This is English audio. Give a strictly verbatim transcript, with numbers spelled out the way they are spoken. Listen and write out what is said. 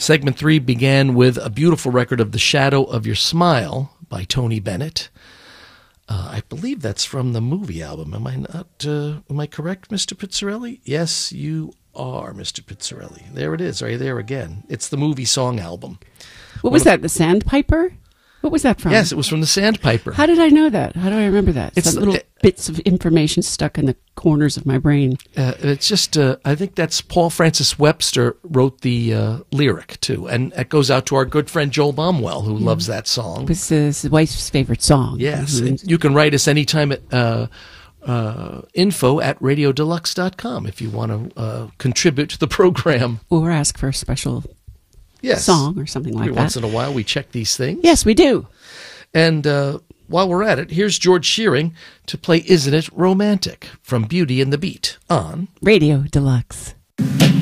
Segment three began with a beautiful record of The Shadow of Your Smile by Tony Bennett. Uh, I believe that's from the movie album. Am I not? Uh, am I correct, Mister Pizzarelli? Yes, you are, Mister Pizzarelli. There it is, right there again. It's the movie song album. What was that, the Sandpiper? What was that from? Yes, it was from the Sandpiper. How did I know that? How do I remember that? It's Some little it, bits of information stuck in the corners of my brain. Uh, it's just, uh, I think that's Paul Francis Webster wrote the uh, lyric, too. And it goes out to our good friend Joel Baumwell, who mm. loves that song. It was uh, his wife's favorite song. Yes. Mm-hmm. You can write us anytime at uh, uh, info at radio deluxe dot com if you want to uh, contribute to the program. Or ask for a special yes. song or something like Every that. Once in a while, we check these things. Yes, we do. And uh, while we're at it, here's George Shearing to play Isn't It Romantic from Beauty and the Beat on Radio Deluxe.